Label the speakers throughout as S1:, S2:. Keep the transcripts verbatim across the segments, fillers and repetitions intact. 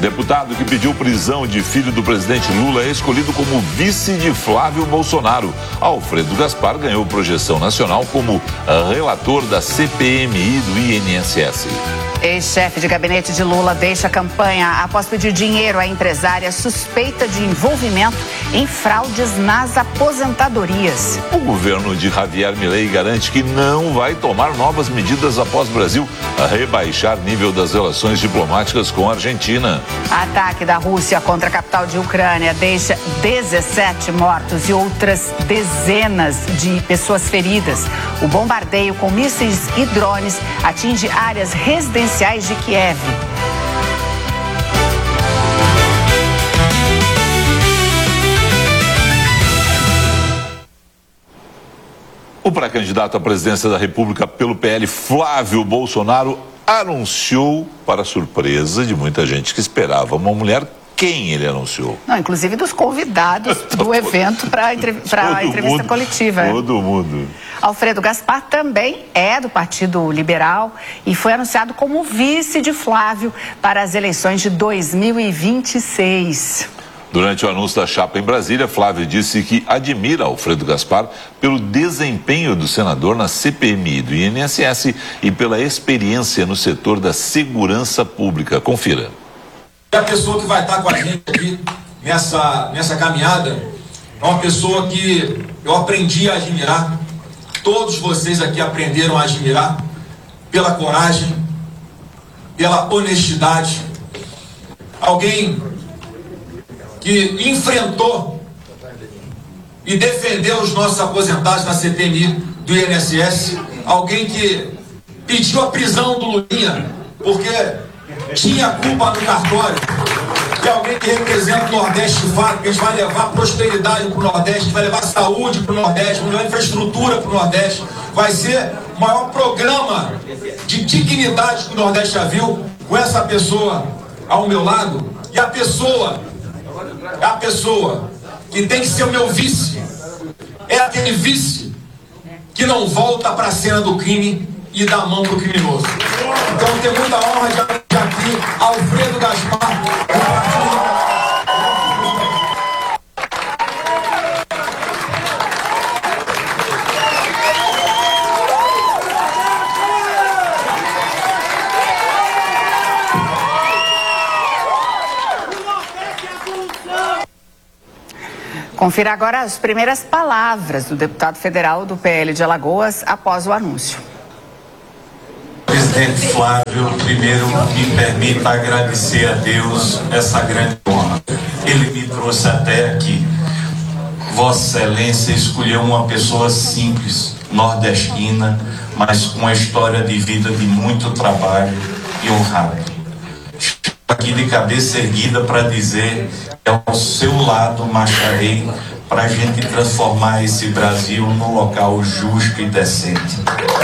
S1: Deputado que pediu prisão de filho do presidente Lula é escolhido como vice de Flávio Bolsonaro. Alfredo Gaspar ganhou projeção nacional como relator da C P M I do I N S S.
S2: Ex-chefe de gabinete de Lula deixa a campanha após pedir dinheiro à empresária suspeita de envolvimento em fraudes nas aposentadorias.
S1: O governo de Javier Milei garante que não vai tomar novas medidas após o Brasil rebaixar nível das relações diplomáticas com a Argentina.
S2: Ataque da Rússia contra a capital de Ucrânia deixa dezessete mortos e outras dezenas de pessoas feridas. O bombardeio com mísseis e drones atinge áreas residenciais de Kiev.
S1: O pré-candidato à presidência da República pelo P L, Flávio Bolsonaro, anunciou, para surpresa de muita gente que esperava uma mulher, quem ele anunciou?
S2: Não, inclusive dos convidados do evento para a entrevista
S1: mundo,
S2: coletiva.
S1: Todo mundo.
S2: Alfredo Gaspar também é do Partido Liberal e foi anunciado como vice de Flávio para as eleições de dois mil e vinte e seis.
S1: Durante o anúncio da chapa em Brasília, Flávio disse que admira Alfredo Gaspar pelo desempenho do senador na C P M I do I N S S e pela experiência no setor da segurança pública. Confira.
S3: A pessoa que vai estar com a gente aqui nessa, nessa caminhada é uma pessoa que eu aprendi a admirar. Todos vocês aqui aprenderam a admirar pela coragem, pela honestidade. Alguém que enfrentou e defendeu os nossos aposentados na C P M I do I N S S. Alguém que pediu a prisão do Lulinha porque tinha culpa no cartório. E alguém que representa o Nordeste de fato, que a gente vai levar prosperidade para o Nordeste, vai levar saúde para o Nordeste, vai levar infraestrutura para o Nordeste. Vai ser o maior programa de dignidade que o Nordeste já viu, com essa pessoa ao meu lado. E a pessoa, a pessoa que tem que ser o meu vice, é aquele vice que não volta para a cena do crime e dá a mão pro criminoso. Então eu tenho muita honra de apresentar aqui Alfredo Gaspar.
S2: Confira agora as primeiras palavras do deputado federal do P L de Alagoas após o anúncio.
S4: Presidente Flávio, primeiro me permita agradecer a Deus essa grande honra. Ele me trouxe até aqui. Vossa Excelência escolheu uma pessoa simples, nordestina, mas com uma história de vida de muito trabalho e honrado. Estou aqui de cabeça erguida para dizer que ao seu lado marcharei para a gente transformar esse Brasil num local justo e decente.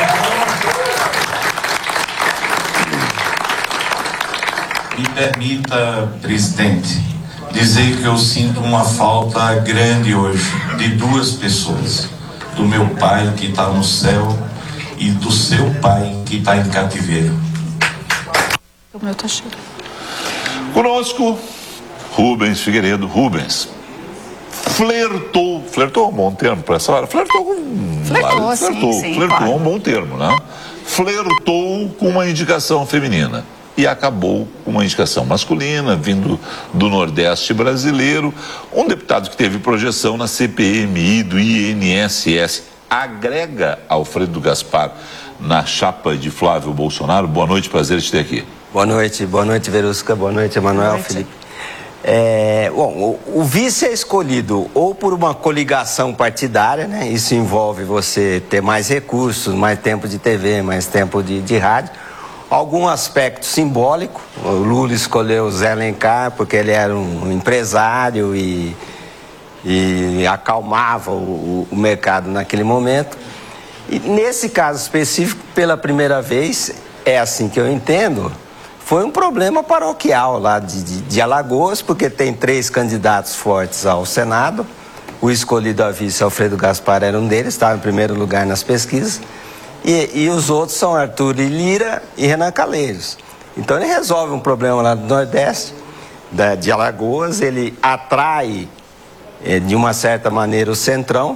S4: Me permita, presidente, dizer que eu sinto uma falta grande hoje de duas pessoas, do meu pai que está no céu e do seu pai que está em cativeiro.
S2: O meu tá cheio.
S1: Conosco, Rubens Figueiredo. Rubens flertou, flertou é um bom termo para essa hora, flertou com...
S2: Flertou, sim,
S1: flertou,
S2: sim,
S1: flertou
S2: claro.
S1: é um bom termo, né? Flertou com uma indicação feminina e acabou com uma indicação masculina, vindo do Nordeste brasileiro, um deputado que teve projeção na C P M I do I N S S, agrega Alfredo Gaspar na chapa de Flávio Bolsonaro. Boa noite, prazer te ter aqui.
S5: Boa noite, boa noite, Verusca, boa noite, Emanuel, Felipe. É, bom, o, o vice é escolhido ou por uma coligação partidária, né? Isso envolve você ter mais recursos, mais tempo de T V, mais tempo de, de rádio. Algum aspecto simbólico, o Lula escolheu Zé Alencar porque ele era um empresário e, e acalmava o, o mercado naquele momento. E nesse caso específico, pela primeira vez, é assim que eu entendo, foi um problema paroquial lá de, de, de Alagoas, porque tem três candidatos fortes ao Senado. O escolhido a vice, Alfredo Gaspar, era um deles, estava em primeiro lugar nas pesquisas. E, e os outros são Arthur Lira e Renan Calheiros. Então ele resolve um problema lá do Nordeste, da, de Alagoas, ele atrai, é, de uma certa maneira, o Centrão,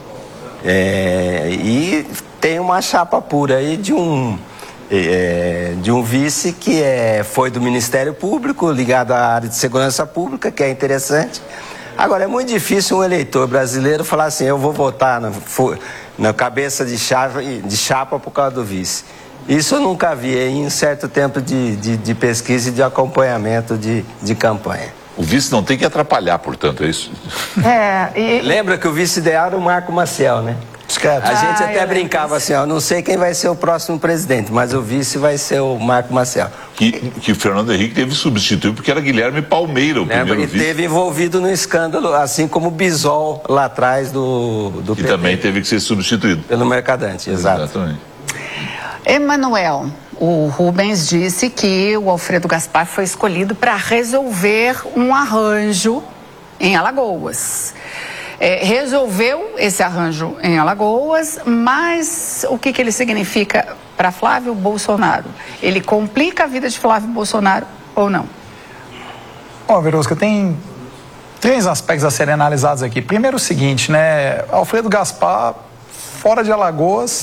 S5: é, e tem uma chapa pura aí de um, é, de um vice que é, foi do Ministério Público, ligado à área de segurança pública, que é interessante. Agora, é muito difícil um eleitor brasileiro falar assim, eu vou votar na, na cabeça de chapa, de chapa por causa do vice. Isso eu nunca vi em um certo tempo de, de, de pesquisa e de acompanhamento de, de campanha.
S1: O vice não tem que atrapalhar, portanto, é isso?
S2: É, e...
S5: Lembra que o vice ideal era o Marco Maciel, né? A gente
S2: ah,
S5: até brincava assim, ó, não sei quem vai ser o próximo presidente, mas o vice vai ser o Marco Maciel.
S1: Que, que o Fernando Henrique teve que substituir porque era Guilherme Palmeira, o
S5: Lembra?
S1: primeiro
S5: E
S1: vice.
S5: teve envolvido no escândalo, assim como o Bisol lá atrás do, do
S1: Que
S5: P T.
S1: também teve que ser substituído.
S5: Pelo Mercadante, exato.
S1: Exatamente.
S2: Emanuel, o Rubens disse que o Alfredo Gaspar foi escolhido para resolver um arranjo em Alagoas. É, resolveu esse arranjo em Alagoas, mas o que, que ele significa para Flávio Bolsonaro? Ele complica a vida de Flávio Bolsonaro ou não?
S6: Bom, Verusca, tem três aspectos a serem analisados aqui. Primeiro o seguinte, né? Alfredo Gaspar, fora de Alagoas,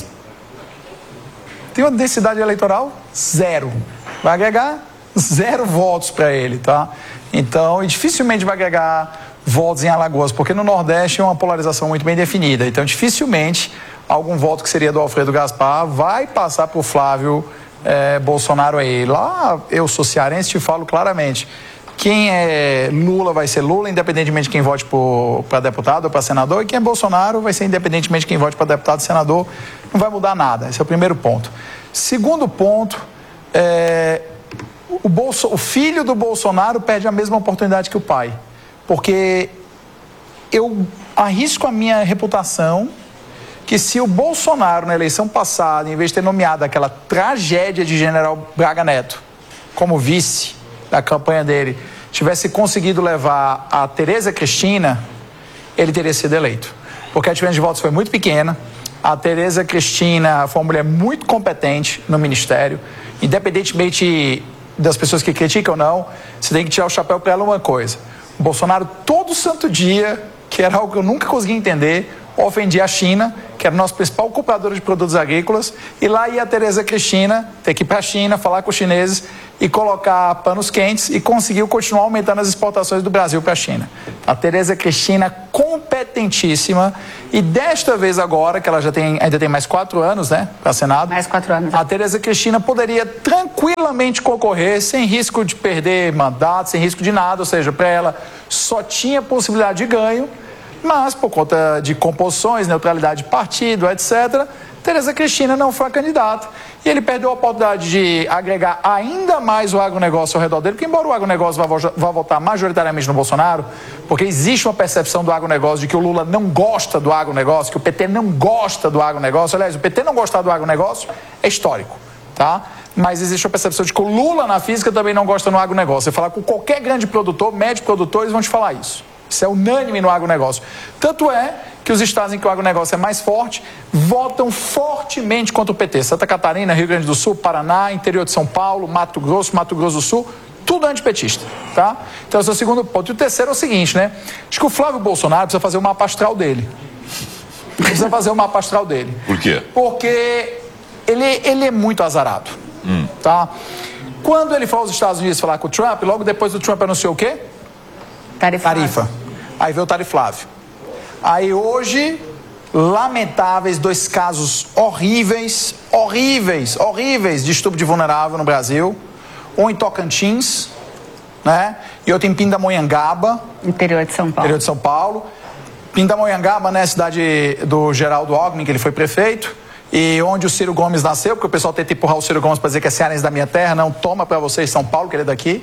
S6: tem uma densidade eleitoral zero. Vai agregar zero votos para ele, tá? Então, e dificilmente vai agregar votos em Alagoas, porque no Nordeste é uma polarização muito bem definida. Então, dificilmente algum voto que seria do Alfredo Gaspar vai passar por Flávio eh, Bolsonaro aí. Lá, eu sou cearense, te falo claramente. Quem é Lula vai ser Lula, independentemente de quem vote para deputado ou para senador, e quem é Bolsonaro vai ser independentemente de quem vote para deputado ou senador. Não vai mudar nada. Esse é o primeiro ponto. Segundo ponto, é, o, Bolso, o filho do Bolsonaro perde a mesma oportunidade que o pai. Porque eu arrisco a minha reputação que se o Bolsonaro, na eleição passada, em vez de ter nomeado aquela tragédia de General Braga Neto como vice da campanha dele, tivesse conseguido levar a Tereza Cristina, ele teria sido eleito. Porque a diferença de votos foi muito pequena. A Tereza Cristina foi uma mulher muito competente no ministério, independentemente das pessoas que criticam ou não, você tem que tirar o chapéu para ela uma coisa. O Bolsonaro, todo santo dia, que era algo que eu nunca consegui entender, ofendia a China, que era o nosso principal comprador de produtos agrícolas, e lá ia a Tereza Cristina ter que ir para a China, falar com os chineses e colocar panos quentes, e conseguiu continuar aumentando as exportações do Brasil para a China. A Tereza Cristina, competentíssima, e desta vez agora, que ela já tem, ainda tem mais quatro anos, né, para Senado.
S2: Mais quatro anos.
S6: A Tereza Cristina poderia tranquilamente concorrer, sem risco de perder mandato, sem risco de nada, ou seja, para ela só tinha possibilidade de ganho, mas por conta de composições, neutralidade de partido, etcétera, Tereza Cristina não foi a candidata. E ele perdeu a oportunidade de agregar ainda mais o agronegócio ao redor dele, porque embora o agronegócio vá, vá votar majoritariamente no Bolsonaro, porque existe uma percepção do agronegócio de que o Lula não gosta do agronegócio, que o P T não gosta do agronegócio. Aliás, o P T não gostar do agronegócio é histórico, tá? Mas existe a percepção de que o Lula na física também não gosta no agronegócio. Você falar com qualquer grande produtor, médio produtor, eles vão te falar isso. Isso é unânime no agronegócio. Tanto é que os estados em que o agronegócio é mais forte votam fortemente contra o P T. Santa Catarina, Rio Grande do Sul, Paraná, interior de São Paulo, Mato Grosso, Mato Grosso do Sul, tudo antipetista, tá? Então esse é o segundo ponto. E o terceiro é o seguinte, né? Acho que o Flávio Bolsonaro precisa fazer o mapa astral dele. Precisa fazer o mapa astral dele.
S1: Por quê?
S6: Porque ele, ele é muito azarado, hum. tá? Quando ele foi aos Estados Unidos falar com o Trump, logo depois do Trump anunciou o quê?
S2: Tarifa.
S6: Tarifa. Aí veio o Tariflávio. Aí hoje, lamentáveis, dois casos horríveis, horríveis, horríveis de estupro de vulnerável no Brasil. Um em Tocantins, né? E outro em Pindamonhangaba.
S2: Interior de São Paulo.
S6: Interior de São Paulo. Pindamonhangaba, né? Cidade do Geraldo Alckmin, que ele foi prefeito. E onde o Ciro Gomes nasceu, porque o pessoal tenta empurrar o Ciro Gomes para dizer que é cearense da minha terra. Não, toma para vocês São Paulo, que ele é daqui.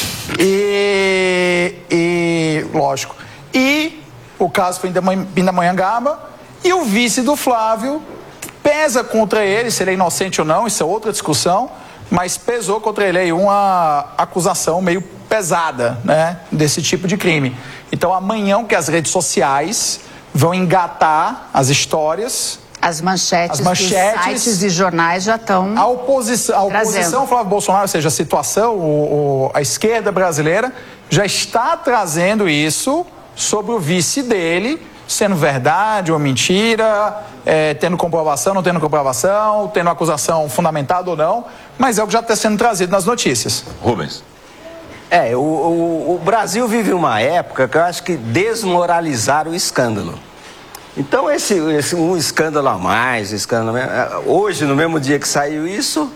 S6: E, e lógico. E o caso foi em Pindamonhangaba. E o vice do Flávio pesa contra ele, se ele é inocente ou não, isso é outra discussão. Mas pesou contra ele aí uma acusação meio pesada, né? Desse tipo de crime. Então amanhã que as redes sociais vão engatar as histórias,
S2: As manchetes,
S6: As manchetes
S2: dos sites e jornais já estão.
S6: A oposição, a oposição
S2: trazendo.
S6: Flávio Bolsonaro, ou seja, a situação, o, o, a esquerda brasileira já está trazendo isso sobre o vice dele, sendo verdade ou mentira, é, tendo comprovação, não tendo comprovação, tendo acusação fundamentada ou não, mas é o que já está sendo trazido nas notícias.
S1: Rubens.
S5: É, o, o, o Brasil vive uma época que eu acho que desmoralizaram o escândalo. Então, esse, esse um escândalo a mais, um escândalo a menos. Hoje, no mesmo dia que saiu isso,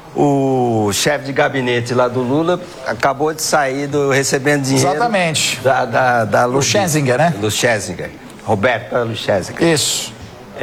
S5: o chefe de gabinete lá do Lula acabou de sair do, recebendo dinheiro.
S6: Exatamente.
S5: Da, da, da
S6: O Schlesinger, né?
S5: Do Schlesinger. Roberto Schlesinger.
S6: Isso.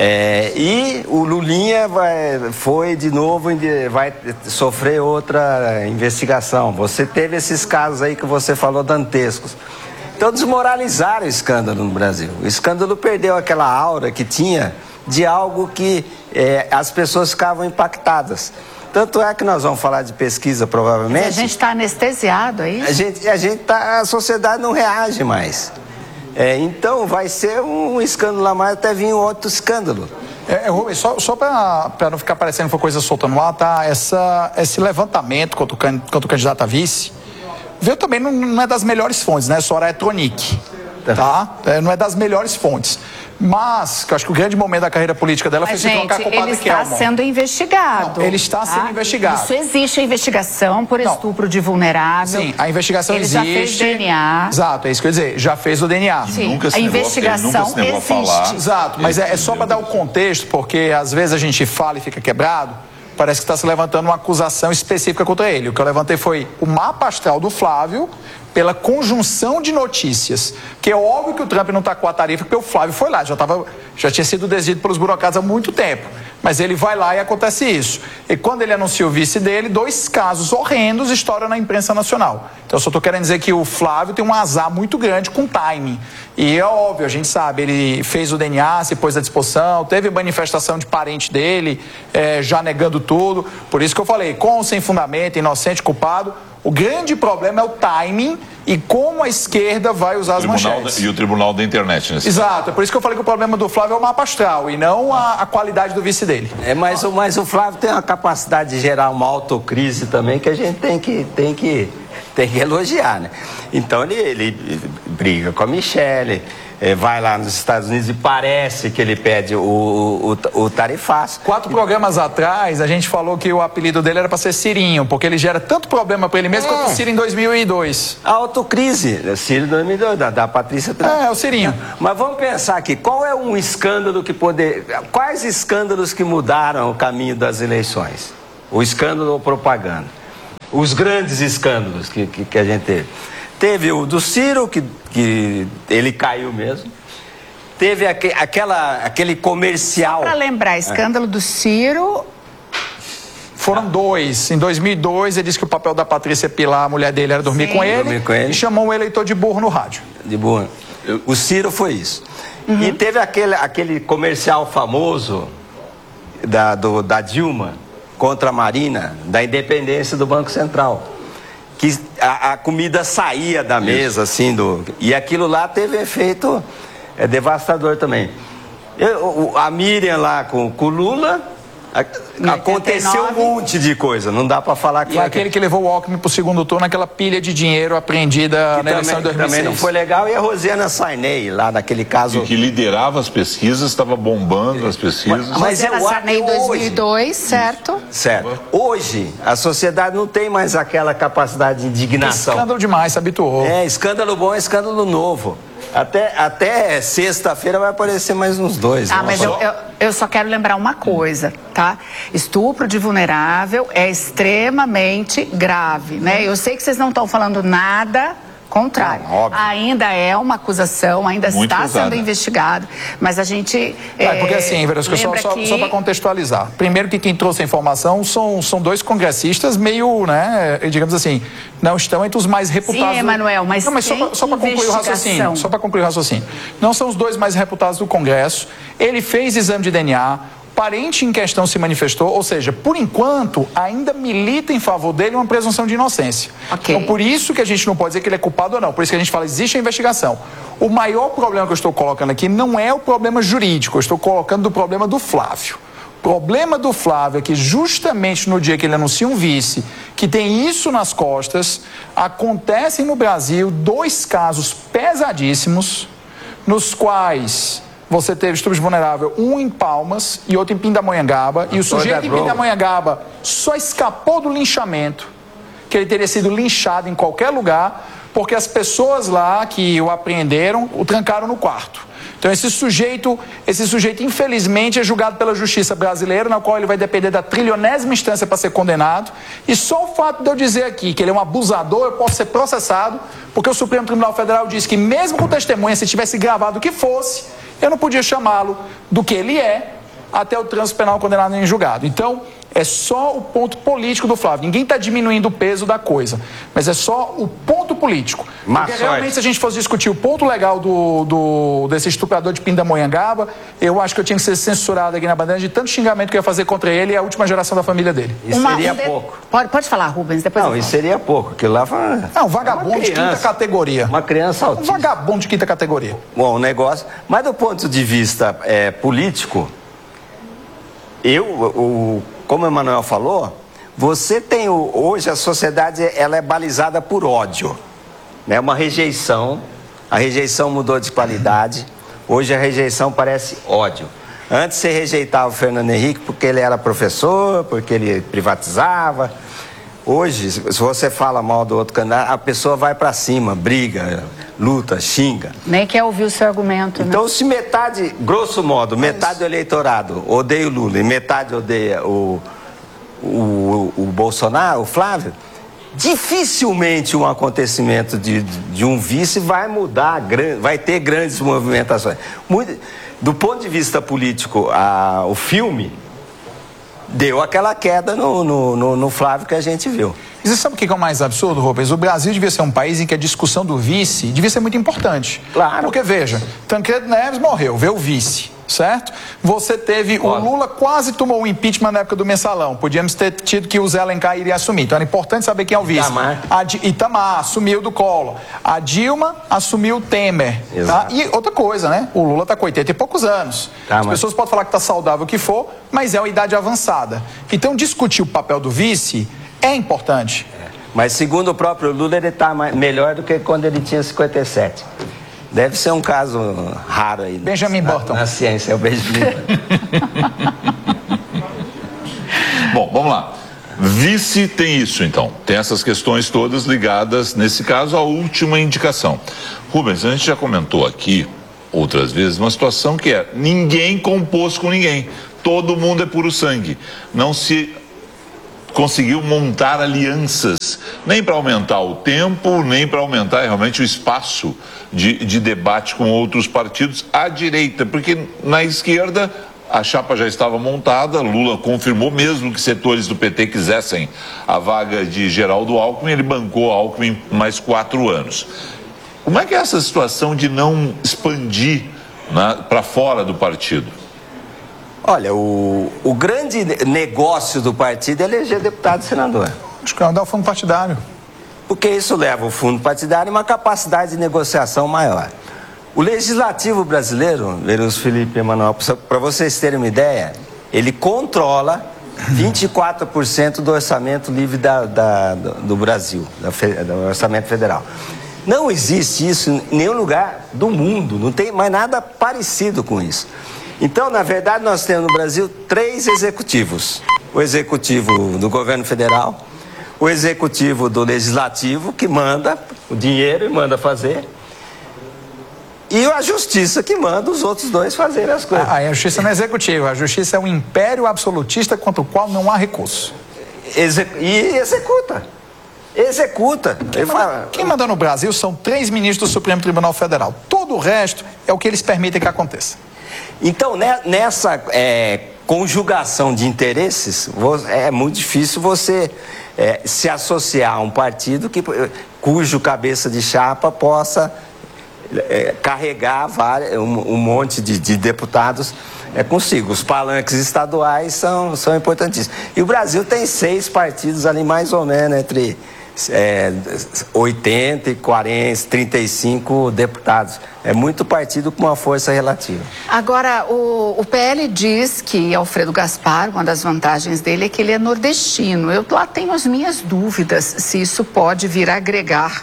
S5: É, e o Lulinha vai, foi de novo, vai sofrer outra investigação. Você teve esses casos aí que você falou dantescos. Então desmoralizaram o escândalo no Brasil. O escândalo perdeu aquela aura que tinha de algo que é, as pessoas ficavam impactadas. Tanto é que nós vamos falar de pesquisa provavelmente.
S2: Mas a gente está anestesiado aí.
S5: A gente, a gente tá, a sociedade não reage mais. É, então vai ser um escândalo a mais até vir um outro escândalo.
S6: É, é, Rubens, só, só para não ficar parecendo que foi coisa solta no ar, tá? Essa, esse levantamento contra o, can, contra o candidato a vice veio também, não, não é das melhores fontes, né? Soraya Tronic, tá? É, não é das melhores fontes. Mas, que eu acho que o grande momento da carreira política dela
S2: Mas,
S6: foi se
S2: gente,
S6: trocar com o padre
S2: ele está
S6: Kelman.
S2: sendo investigado.
S6: Não, ele está sendo
S2: tá?
S6: investigado.
S2: Isso existe a investigação por
S6: Não.
S2: estupro de vulnerável.
S6: Sim, a investigação
S2: ele
S6: existe.
S2: Ele já fez D N A.
S6: Exato, é isso que eu ia dizer. Já fez o D N A.
S2: Sim,
S1: Nunca se
S2: a
S1: negou,
S2: investigação
S1: ele nunca se negou a
S2: existe.
S1: falar.
S6: Exato, mas é, é só para dar o contexto, porque às vezes a gente fala e fica quebrado, parece que está se levantando uma acusação específica contra ele. O que eu levantei foi o mapa astral do Flávio pela conjunção de notícias. Que é óbvio que o Trump não tacou a tarifa, porque o Flávio foi lá, já, tava, já tinha sido decidido pelos burocratas há muito tempo. Mas ele vai lá e acontece isso. E quando ele anuncia o vice dele, dois casos horrendos estouram na imprensa nacional. Então eu só estou querendo dizer que o Flávio tem um azar muito grande com timing. E é óbvio, a gente sabe, ele fez o D N A, se pôs à disposição, teve manifestação de parente dele, é, já negando tudo. Por isso que eu falei, com ou sem fundamento, inocente, culpado. O grande problema é o timing e como a esquerda vai usar as
S1: Tribunal
S6: manchetes.
S1: da, e o Tribunal da Internet, né?
S6: Exato, é por isso que eu falei que o problema do Flávio é o mapa astral e não a, a qualidade do vice dele.
S5: É, mas, o- mas o Flávio tem uma capacidade de gerar uma autocrise também que a gente tem que, tem que, tem que elogiar, né? Então ele, ele briga com a Michelle, eh, vai lá nos Estados Unidos e parece que ele pede o, o, o tarifaço.
S6: Quatro programas atrás, a gente falou que o apelido dele era para ser Cirinho, porque ele gera tanto problema para ele mesmo
S5: É.
S6: quanto o Ciro em dois mil e dois.
S5: A autocrise, Ciro dois mil e dois, da, da Patrícia Trump.
S6: É, é o Cirinho.
S5: Mas vamos pensar aqui, qual é um escândalo que poder... Quais escândalos que mudaram o caminho das eleições? O escândalo ou propaganda? Os grandes escândalos que, que, que a gente teve. Teve o do Ciro, que, que ele caiu mesmo. Teve aque, aquela, aquele comercial...
S2: Para lembrar, escândalo do Ciro.
S6: Foram dois. Em dois mil e dois, ele disse que o papel da Patrícia Pilar, a mulher dele, era dormir,
S2: Sim.
S6: com ele,
S5: Dormir com ele.
S6: e chamou um eleitor de burro no rádio.
S5: De boa. O Ciro foi isso. Uhum. E teve aquele, aquele comercial famoso da, do, da Dilma contra a Marina, da independência do Banco Central. Que a, a comida saía da mesa, assim, do, e aquilo lá teve efeito é, devastador também. Eu, o- a Miriam lá com, com o Lula, a- aconteceu um monte de coisa, não dá para falar que
S6: E aquele que levou o Alckmin pro segundo turno, aquela pilha de dinheiro apreendida
S5: que
S6: na eleição de dois mil e seis.
S5: também não foi legal, e a Rosiana Sarney, lá naquele caso.
S1: E que liderava as pesquisas, estava bombando as pesquisas.
S5: Mas
S2: Rosiana
S5: eu acho
S2: Sarney
S5: que
S2: em dois mil e
S5: hoje-
S2: dois, certo?
S5: Certo. Hoje, a sociedade não tem mais aquela capacidade de indignação.
S6: Escândalo demais, se habituou.
S5: É, escândalo bom é escândalo novo. Até, até sexta-feira vai aparecer mais uns dois.
S2: Ah,
S5: né?
S2: mas eu, eu, eu só quero lembrar uma coisa, tá? Estupro de vulnerável é extremamente grave, né? Eu sei que vocês não estão falando nada contrário.
S5: Não, óbvio.
S2: Ainda é uma acusação, ainda
S1: Muito
S2: está
S1: pesada.
S2: sendo investigado, mas a gente
S6: É, porque assim, Verusca, só,
S2: lembra
S6: só,
S2: que...
S6: só para contextualizar. Primeiro que quem trouxe a informação são, são dois congressistas meio, né, digamos assim, não estão entre os mais reputados.
S2: Sim, Emanuel, mas
S6: não, mas só
S2: tem
S6: para concluir o raciocínio,
S2: investigação.
S6: só para concluir o raciocínio. Não são os dois mais reputados do Congresso. Ele fez exame de D N A. Parente em questão se manifestou, ou seja, por enquanto, ainda milita em favor dele uma presunção de inocência.
S2: Ok.
S6: Então, por isso que a gente não pode dizer que ele é culpado ou não, por isso que a gente fala, existe a investigação. O maior problema que eu estou colocando aqui não é o problema jurídico, eu estou colocando o problema do Flávio. O problema do Flávio é que justamente no dia que ele anuncia um vice, que tem isso nas costas, acontecem no Brasil dois casos pesadíssimos, nos quais você teve estupro vulnerável, um em Palmas e outro em Pindamonhangaba, e o sujeito em Pindamonhangaba só escapou do linchamento, que ele teria sido linchado em qualquer lugar, porque as pessoas lá que o apreenderam o trancaram no quarto. Então esse sujeito, esse sujeito infelizmente é julgado pela justiça brasileira, na qual ele vai depender da trilionésima instância para ser condenado, e só o fato de eu dizer aqui que ele é um abusador, eu posso ser processado, porque o Supremo Tribunal Federal disse que mesmo com testemunha, se tivesse gravado o que fosse, eu não podia chamá-lo do que ele é, até o trânsito penal condenado em julgado. Então, é só o ponto político do Flávio. Ninguém está diminuindo o peso da coisa, mas é só o ponto político.
S5: Má
S6: Porque
S5: sorte.
S6: realmente, se a gente fosse discutir o ponto legal do, do, desse estuprador de Pindamonhangaba, eu acho que eu tinha que ser censurado aqui na bandeira de tanto xingamento que eu ia fazer contra ele e a última geração da família dele.
S5: Isso
S2: Uma-
S5: seria
S2: um de-
S5: pouco.
S2: Pode, pode falar, Rubens, depois
S5: Não,
S2: eu
S5: isso
S2: falo.
S5: seria pouco. Aquilo lá foi uma,
S6: É um vagabundo
S5: uma
S6: de quinta
S5: criança.
S6: categoria.
S5: Uma criança
S6: Um
S5: autista.
S6: vagabundo de quinta categoria.
S5: Bom, o negócio. Mas do ponto de vista é, político, eu, o, como o Emanuel falou, você tem o, hoje a sociedade ela é balizada por ódio, né? Uma rejeição. A rejeição mudou de qualidade. Hoje a rejeição parece ódio. Antes você rejeitava o Fernando Henrique porque ele era professor, porque ele privatizava. Hoje, se você fala mal do outro candidato, a pessoa vai para cima, briga, luta, xinga.
S2: Nem quer ouvir o seu argumento, né?
S5: Então, se metade, grosso modo, metade do eleitorado odeia o Lula e metade odeia o, o, o Bolsonaro, o Flávio, dificilmente um acontecimento de, de um vice vai mudar, vai ter grandes movimentações. Muito, do ponto de vista político, a, o filme deu aquela queda no, no, no, no Flávio que a gente viu.
S6: E você sabe o que é o mais absurdo, Rubens? O Brasil devia ser um país em que a discussão do vice devia ser muito importante.
S5: Claro.
S6: Porque, veja, Tancredo Neves morreu, veio o vice, certo? Você teve,
S5: Claro.
S6: o Lula quase tomou um impeachment na época do mensalão. Podíamos ter tido que o Zé Alencar iria assumir. Então era importante saber quem é o vice.
S5: Itamar.
S6: A Di- Itamar assumiu do Collor. A Dilma assumiu o Temer. Tá?
S5: Exato.
S6: E outra coisa, né? O Lula está com oitenta e poucos anos.
S5: Tá,
S6: As
S5: mas-
S6: pessoas podem falar que está saudável o que for, mas é uma idade avançada. Então discutir o papel do vice é importante.
S5: Mas segundo o próprio Lula, ele está melhor do que quando ele tinha cinquenta e sete. Deve ser um caso raro aí.
S6: Benjamin
S5: na,
S6: Button.
S5: Na ciência, é o Benjamin Button.
S1: Bom, vamos lá. Vice tem isso, então. Tem essas questões todas ligadas, nesse caso, à última indicação. Rubens, a gente já comentou aqui, outras vezes, uma situação que é: ninguém compôs com ninguém. Todo mundo é puro sangue. Não se conseguiu montar alianças, nem para aumentar o tempo, nem para aumentar realmente o espaço de, de debate com outros partidos à direita, porque na esquerda a chapa já estava montada, Lula confirmou, mesmo que setores do P T quisessem a vaga de Geraldo Alckmin, ele bancou Alckmin mais quatro anos. Como é que é essa situação de não expandir, né, para fora do partido?
S5: Olha, o, o grande negócio do partido é eleger deputado e senador.
S6: Acho que é dar o fundo partidário.
S5: Porque isso leva o fundo partidário a uma capacidade de negociação maior. O legislativo brasileiro, Verus Felipe e Emanuel, para vocês terem uma ideia, ele controla vinte e quatro por cento do orçamento livre da, da, do Brasil, da, do orçamento federal. Não existe isso em nenhum lugar do mundo, não tem mais nada parecido com isso. Então, na verdade, nós temos no Brasil três executivos. O executivo do governo federal, o executivo do legislativo, que manda o dinheiro e manda fazer, e a justiça, que manda os outros dois fazerem as coisas.
S6: Ah, a justiça não é executiva, a justiça é um império absolutista contra o qual não há recurso.
S5: Exe- e executa. Executa. Ele fala,
S6: Quem manda no Brasil são três ministros do Supremo Tribunal Federal. Todo o resto é o que eles permitem que aconteça.
S5: Então, ne- nessa é, conjugação de interesses, vo- é muito difícil você é, se associar a um partido que, cujo cabeça de chapa possa é, carregar várias, um, um monte de, de deputados é, consigo. Os palanques estaduais são, são importantíssimos. E o Brasil tem seis partidos ali, mais ou menos, entre é, oitenta, quarenta, trinta e cinco deputados. É muito partido com uma força relativa.
S2: Agora, o, o P L diz que Alfredo Gaspar, uma das vantagens dele é que ele é nordestino. Eu lá tenho as minhas dúvidas se isso pode vir a agregar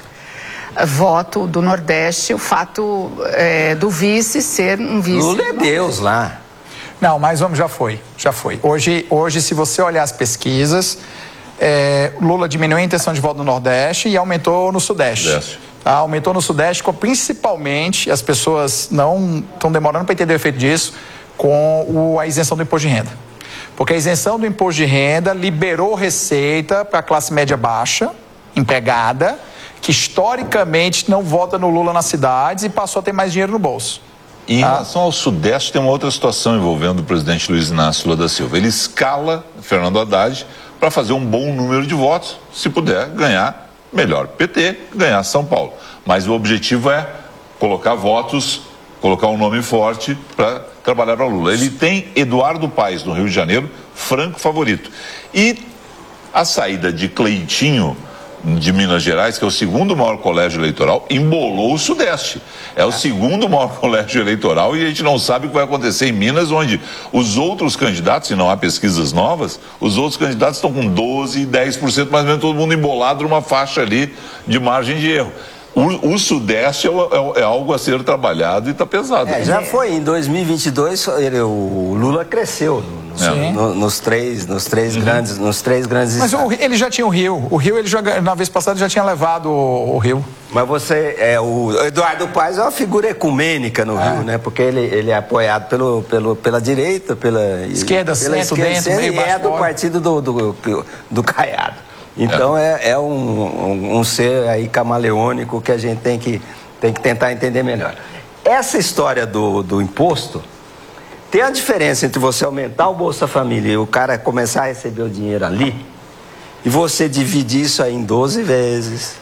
S2: voto do Nordeste, o fato é, do vice ser um vice...
S5: Lula é Deus lá.
S6: Não, mas vamos, já foi, já foi. Hoje, hoje se você olhar as pesquisas, é, Lula diminuiu a intenção de voto no Nordeste e aumentou no Sudeste.
S1: Sudeste.
S6: Tá? Aumentou no Sudeste, com, principalmente, as pessoas não estão demorando para entender o efeito disso, com o, a isenção do imposto de renda. Porque a isenção do imposto de renda liberou receita para a classe média baixa, empregada, que historicamente não vota no Lula nas cidades e passou a ter mais dinheiro no bolso.
S1: E em relação ao Sudeste, tem uma outra situação envolvendo o presidente Luiz Inácio Lula da Silva. Ele escala Fernando Haddad para fazer um bom número de votos, se puder ganhar, melhor P T, ganhar São Paulo. Mas o objetivo é colocar votos, colocar um nome forte para trabalhar para Lula. Ele tem Eduardo Paes, no Rio de Janeiro, franco favorito. E a saída de Cleitinho, de Minas Gerais, que é o segundo maior colégio eleitoral, embolou o Sudeste. É o segundo maior colégio eleitoral e a gente não sabe o que vai acontecer em Minas, onde os outros candidatos, se não há pesquisas novas, os outros candidatos estão com doze, dez por cento, mais ou menos todo mundo embolado numa faixa ali de margem de erro. O, o Sudeste é, é, é algo a ser trabalhado e está pesado.
S5: É, já foi, em dois mil e vinte e dois ele, o Lula cresceu no, no, no, nos três, nos três, uhum. grandes, nos três grandes
S6: Mas o, ele já tinha o Rio, o Rio ele já, na vez passada já tinha levado o, o Rio.
S5: Mas você, é, o Eduardo Paes é uma figura ecumênica no é. Rio, né? Porque ele, ele é apoiado pelo, pelo, pela direita, pela
S6: esquerda,
S5: pela
S6: centro,
S5: esquerda,
S6: dentro, meio,
S5: e é do partido do, do, do Caiado. Então é, é um, um, um ser aí camaleônico que a gente tem que, tem que tentar entender melhor. Essa história do, do imposto, tem a diferença entre você aumentar o Bolsa Família e o cara começar a receber o dinheiro ali, e você dividir isso aí em doze vezes,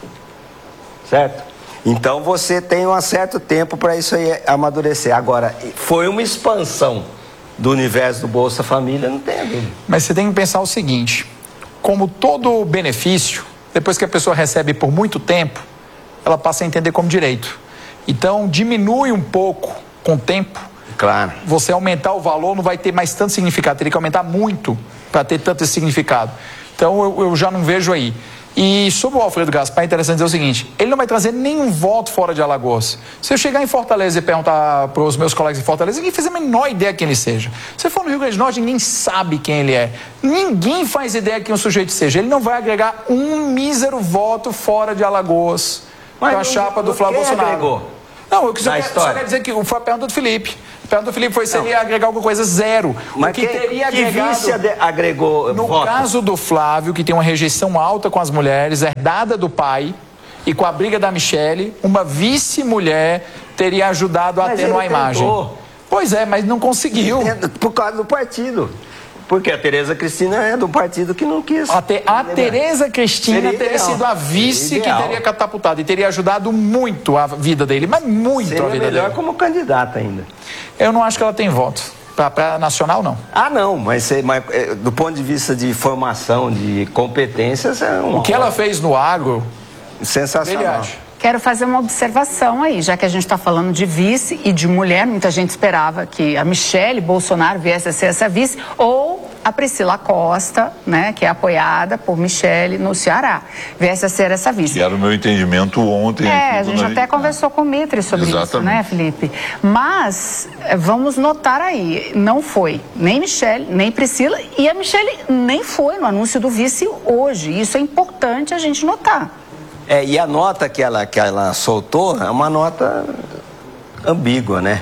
S5: certo? Então você tem um certo tempo para isso aí amadurecer. Agora, foi uma expansão do universo do Bolsa Família, não tem a dúvida.
S6: Mas você tem que pensar o seguinte... Como todo benefício, depois que a pessoa recebe por muito tempo, ela passa a entender como direito. Então, diminui um pouco com o tempo.
S5: Claro.
S6: Você aumentar o valor não vai ter mais tanto significado. Teria que aumentar muito para ter tanto esse significado. Então, eu, eu já não vejo aí. E sobre o Alfredo Gaspar, é interessante dizer o seguinte, ele não vai trazer nenhum voto fora de Alagoas. Se eu chegar em Fortaleza e perguntar para os meus colegas em Fortaleza, ninguém faz a menor ideia quem ele seja. Se for no Rio Grande do Norte, ninguém sabe quem ele é. Ninguém faz ideia quem o sujeito seja. Ele não vai agregar um mísero voto fora de Alagoas para a chapa do Flávio Bolsonaro.
S5: Agregou?
S6: Não, eu só, quer, só quero dizer que foi a pergunta do Felipe. A pergunta do Felipe foi se não. ele ia agregar alguma coisa, zero.
S5: Mas
S6: o que, que teria
S5: que
S6: agregado...
S5: vice agregou
S6: No
S5: voto?
S6: caso do Flávio, que tem uma rejeição alta com as mulheres, herdada do pai, e com a briga da Michele, uma vice-mulher teria ajudado a
S5: mas
S6: atenuar a
S5: ele
S6: imagem.
S5: Tentou.
S6: Pois é, mas não conseguiu.
S5: Por causa do partido. Porque a Tereza Cristina é do partido que não quis.
S6: A, te, a Tereza Cristina
S5: Seria
S6: teria
S5: ideal.
S6: sido a vice
S5: Seria
S6: que
S5: ideal.
S6: teria catapultado e teria ajudado muito a vida dele, mas muito
S5: Seria
S6: a vida
S5: melhor
S6: dele.
S5: como candidata ainda.
S6: Eu não acho que ela tem voto. Para nacional, não.
S5: Ah, não, mas, mas do ponto de vista de formação, de competências, é um.
S6: O que ela fez no agro,
S5: sensacional.
S2: Quero fazer uma observação aí, já que a gente está falando de vice e de mulher, muita gente esperava que a Michele Bolsonaro viesse a ser essa vice, ou a Priscila Costa, né, que é apoiada por Michele no Ceará, viesse a ser essa vice.
S1: E era o meu entendimento ontem.
S2: É, a gente até conversou com o Mitre sobre
S1: Exatamente.
S2: isso, né, Felipe? Mas, vamos notar aí, não foi nem Michele, nem Priscila, e a Michele nem foi no anúncio do vice hoje. Isso é importante a gente notar.
S5: É, e a nota que ela, que ela soltou é uma nota ambígua, né?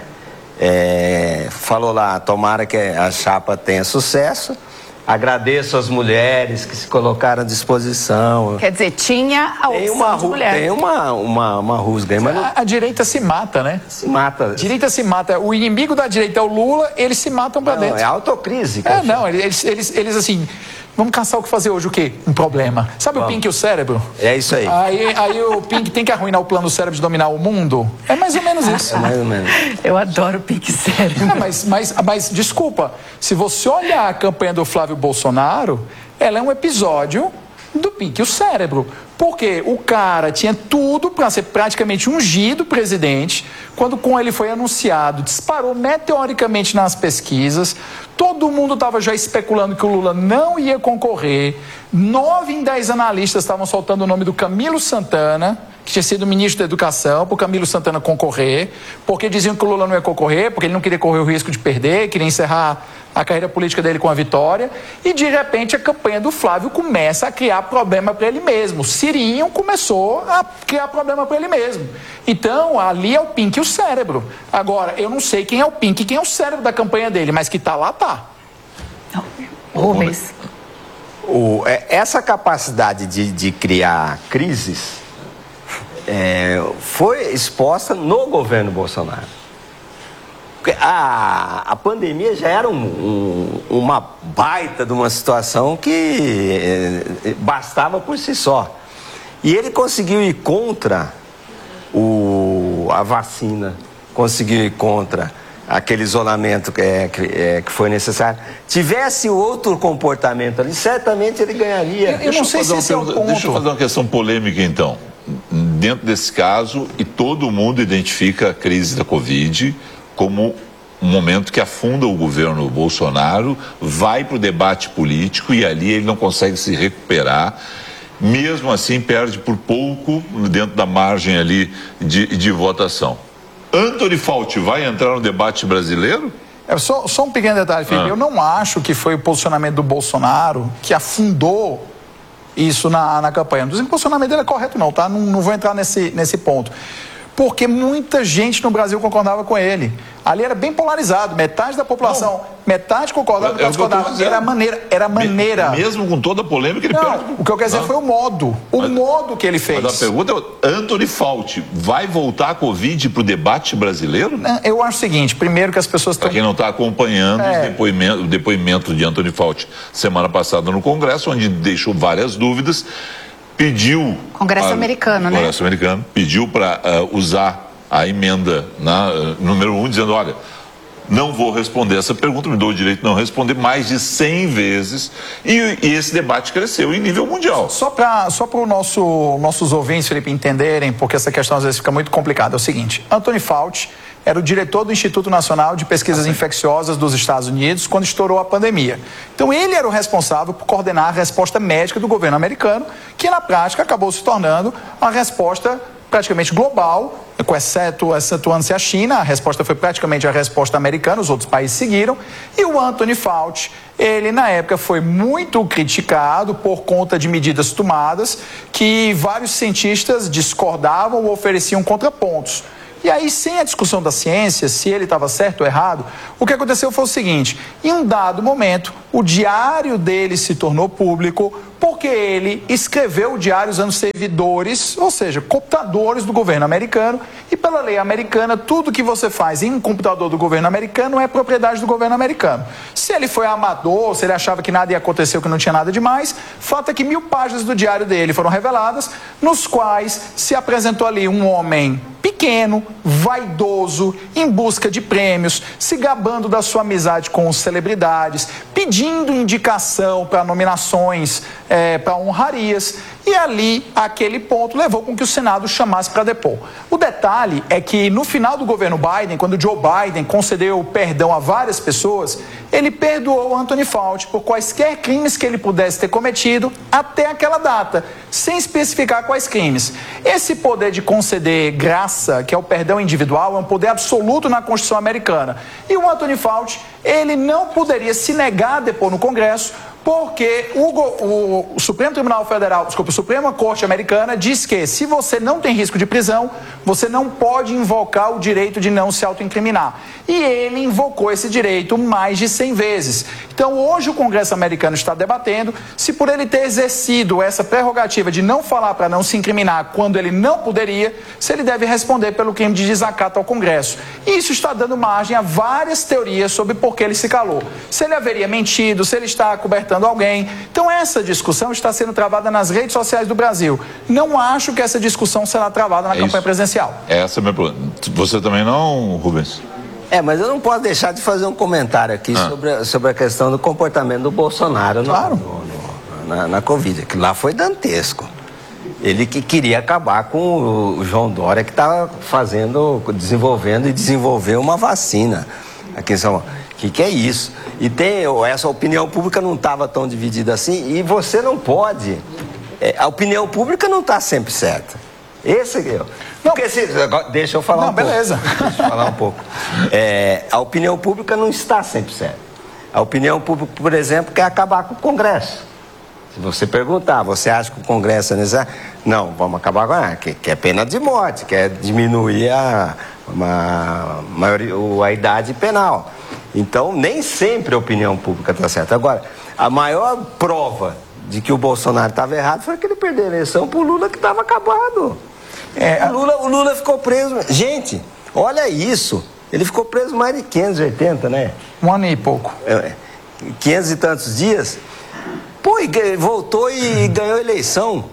S5: É, falou lá, tomara que a chapa tenha sucesso. Agradeço as mulheres que se colocaram à disposição.
S2: Quer dizer, tinha a
S5: tem
S2: opção
S5: uma,
S2: de mulher.
S5: Tem uma, uma, uma rusga aí, mas não...
S6: a, a direita se mata, né?
S5: Se mata.
S6: A direita se mata. O inimigo da direita é o Lula, eles se matam pra
S5: não,
S6: dentro.
S5: É autocrise.
S6: É, não, eles, eles, eles assim... Vamos caçar o que fazer hoje, o quê? Um problema. Sabe Vamos. o Pink e o cérebro?
S5: É isso aí.
S6: aí. Aí o Pink tem que arruinar o plano do cérebro de dominar o mundo? É mais ou menos isso.
S5: É mais ou menos.
S2: Eu adoro o Pink cérebro.
S6: Não, mas, mas, mas, desculpa, se você olhar a campanha do Flávio Bolsonaro, ela é um episódio do Pink o cérebro. Porque o cara tinha tudo para ser praticamente ungido presidente, quando com ele foi anunciado, disparou meteoricamente nas pesquisas, todo mundo estava já especulando que o Lula não ia concorrer, nove em dez analistas estavam soltando o nome do Camilo Santana, que tinha sido ministro da Educação, para o Camilo Santana concorrer, porque diziam que o Lula não ia concorrer, porque ele não queria correr o risco de perder, queria encerrar a carreira política dele com a vitória, e de repente a campanha do Flávio começa a criar problema para ele mesmo. Cirinho começou a criar problema para ele mesmo. Então, ali é o Pink e o cérebro. Agora, eu não sei quem é o Pink e quem é o cérebro da campanha dele, mas que tá lá, tá.
S2: Rubens.
S5: O, é, essa capacidade de, de criar crises é, foi exposta no governo Bolsonaro. A, a pandemia já era um, um, uma baita de uma situação que é, bastava por si só. E ele conseguiu ir contra o, a vacina, conseguiu ir contra aquele isolamento que, é, que, é, que foi necessário. Tivesse outro comportamento ali, certamente ele ganharia.
S6: Eu, eu não sei se esse é o ponto.
S1: Deixa eu fazer uma questão polêmica, então. Dentro desse caso, e todo mundo identifica a crise da Covid como um momento que afunda o governo Bolsonaro, vai para o debate político e ali ele não consegue se recuperar. Mesmo assim, perde por pouco dentro da margem ali de, de votação. Anthony Fauci vai entrar no debate brasileiro?
S6: É, só, só um pequeno detalhe, Felipe. Ah. Eu não acho que foi o posicionamento do Bolsonaro que afundou isso na, na campanha. Não estou dizendo que o posicionamento dele é correto, não, tá? Não, não vou entrar nesse, nesse ponto. Porque muita gente no Brasil concordava com ele. Ali era bem polarizado, metade da população, não. metade concordava, metade discordava. Era a maneira, era a maneira.
S1: Mesmo com toda a polêmica, ele
S6: não,
S1: perde.
S6: O que eu quero dizer não. foi o modo, o mas, modo que ele fez.
S1: Mas a pergunta é, Anthony Fauci vai voltar a Covid para o debate brasileiro?
S6: Eu acho o seguinte, primeiro que as pessoas estão...
S1: Para quem não está acompanhando é. depoimento, o depoimento de Anthony Fauci semana passada no Congresso, onde deixou várias dúvidas, pediu...
S2: Congresso a, americano,
S1: né? Congresso americano, pediu para uh, usar a emenda na, uh, número um, dizendo, olha, não vou responder essa pergunta, me dou o direito de não responder mais de cem vezes, e, e esse debate cresceu em nível mundial.
S6: Só para só para os nosso, nossos ouvintes, Felipe, entenderem, porque essa questão às vezes fica muito complicada, é o seguinte, Anthony Fauci era o diretor do Instituto Nacional de Pesquisas ah, Infecciosas dos Estados Unidos quando estourou a pandemia. Então ele era o responsável por coordenar a resposta médica do governo americano, que na prática acabou se tornando a resposta praticamente global, com exceto, excetuando-se a China, a resposta foi praticamente a resposta americana, os outros países seguiram, e o Anthony Fauci, ele na época foi muito criticado por conta de medidas tomadas que vários cientistas discordavam ou ofereciam contrapontos. E aí, sem a discussão da ciência, se ele estava certo ou errado, o que aconteceu foi o seguinte, em um dado momento, o diário dele se tornou público porque ele escreveu o diário usando servidores, ou seja, computadores do governo americano, e pela lei americana, tudo que você faz em um computador do governo americano é propriedade do governo americano. Se ele foi amador, se ele achava que nada ia acontecer, que não tinha nada demais, fato é que mil páginas do diário dele foram reveladas, nos quais se apresentou ali um homem pequeno, vaidoso, em busca de prêmios, se gabando da sua amizade com celebridades, pedindo indicação para nominações, é, para honrarias, e ali, aquele ponto, levou com que o Senado chamasse para depor. O detalhe é que no final do governo Biden, quando Joe Biden concedeu perdão a várias pessoas, ele perdoou Anthony Fauci por quaisquer crimes que ele pudesse ter cometido até aquela data, sem especificar quais crimes. Esse poder de conceder graça, que é o perdão individual, é um poder absoluto na Constituição americana. E o Anthony Fauci, ele não poderia se negar a depor no Congresso, porque o, o, o Supremo Tribunal Federal, desculpa, a Suprema Corte Americana diz que se você não tem risco de prisão, você não pode invocar o direito de não se autoincriminar. E ele invocou esse direito mais de cem vezes. Então hoje o Congresso americano está debatendo se por ele ter exercido essa prerrogativa de não falar para não se incriminar quando ele não poderia, se ele deve responder pelo crime de desacato ao Congresso. E isso está dando margem a várias teorias sobre por que ele se calou. Se ele haveria mentido, se ele está cobertando alguém. Então essa discussão está sendo travada nas redes sociais do Brasil. Não acho que essa discussão será travada na é campanha isso. presidencial.
S1: Essa é a minha pergunta. Você também não, Rubens?
S5: É, mas eu não posso deixar de fazer um comentário aqui ah. sobre, a, sobre a questão do comportamento do Bolsonaro no,
S6: claro.
S5: no, no, na, na Covid. Aquilo lá foi dantesco. Ele que queria acabar com o, o João Dória, que estava fazendo, desenvolvendo e desenvolveu uma vacina aqui em São Paulo. O que, que é isso? E tem, essa opinião pública não estava tão dividida assim, e você não pode. É, a opinião pública não está sempre certa. Esse é eu. Porque se, deixa eu falar
S6: não,
S5: um pouco.
S6: Beleza.
S5: Deixa eu falar um pouco. É, a opinião pública não está sempre certa. A opinião pública, por exemplo, quer acabar com o Congresso. Se você perguntar, você acha que o Congresso é necessário? Não, vamos acabar com a que, que é pena de morte, quer diminuir a, uma, maioria, a idade penal. Então, nem sempre a opinião pública está certa. Agora, a maior prova de que o Bolsonaro estava errado foi que ele perdeu a eleição para o Lula, que estava acabado. É, o, Lula, o Lula ficou preso. Gente, olha isso. Ele ficou preso mais de quinhentos e oitenta, né?
S6: Um ano e pouco.
S5: É, quinhentos e tantos dias. Pô, e voltou e ganhou a eleição.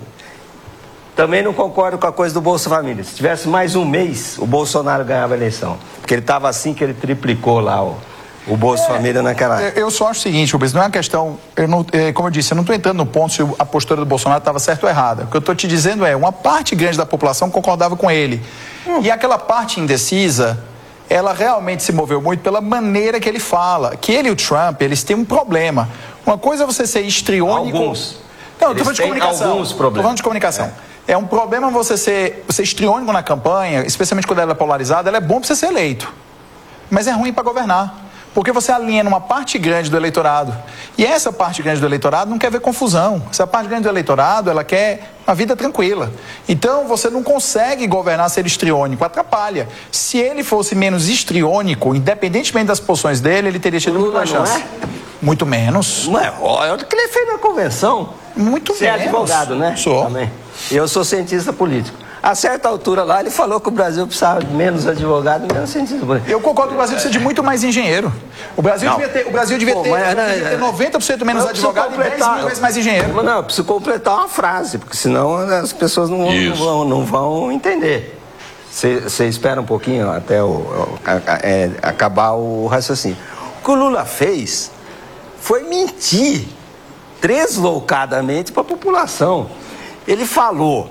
S5: Também não concordo com a coisa do Bolsa Família. Se tivesse mais um mês, o Bolsonaro ganhava a eleição. Porque ele estava assim que ele triplicou lá o, o Bolsa é, Família naquela...
S6: Eu só acho o seguinte, Rubens, não é uma questão... Eu não, é, como eu disse, eu não estou entrando no ponto se a postura do Bolsonaro estava certa ou errada. O que eu estou te dizendo é, uma parte grande da população concordava com ele. Hum. E aquela parte indecisa, ela realmente se moveu muito pela maneira que ele fala. Que ele e o Trump, eles têm um problema. Uma coisa é você ser histriônico...
S5: Alguns.
S6: Não, eu estou falando de comunicação.
S5: Alguns problemas.
S6: Estou falando de comunicação. É. É um problema você ser, ser histriônico na campanha, especialmente quando ela é polarizada, ela é bom para você ser eleito. Mas é ruim para governar. Porque você aliena uma parte grande do eleitorado. E essa parte grande do eleitorado não quer ver confusão. Essa parte grande do eleitorado, ela quer uma vida tranquila. Então, você não consegue governar ser histriônico, atrapalha. Se ele fosse menos histriônico, independentemente das posições dele, ele teria tido muito mais chance. É? Muito menos.
S5: Não é? Olha o que ele fez na convenção.
S6: Muito
S5: Você
S6: menos.
S5: Você é advogado, né?
S6: Sou.
S5: Também. Eu sou cientista político. A certa altura lá, ele falou que o Brasil precisava de menos advogado, menos cientista político.
S6: Eu concordo que o Brasil precisa de muito mais engenheiro. O Brasil
S5: não.
S6: devia ter, o Brasil devia
S5: Pô,
S6: ter,
S5: mas,
S6: devia ter noventa por cento menos advogado e dez mil vezes mais engenheiro.
S5: Não, eu preciso completar uma frase, porque senão as pessoas não, não, vão, não vão entender. Você espera um pouquinho até o, é, acabar o raciocínio. O que o Lula fez foi mentir tresloucadamente para a população. Ele falou